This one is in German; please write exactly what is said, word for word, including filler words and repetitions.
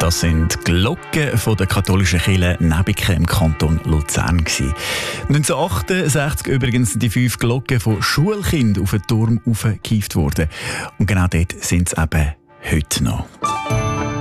Das sind die Glocken von der katholischen Kirche Nebiken im Kanton Luzern. neunzehnhundertachtundsechzig übrigens sind die fünf Glocken von Schulkindern auf den Turm aufgehievt worden. Und genau dort sind sie eben heute noch.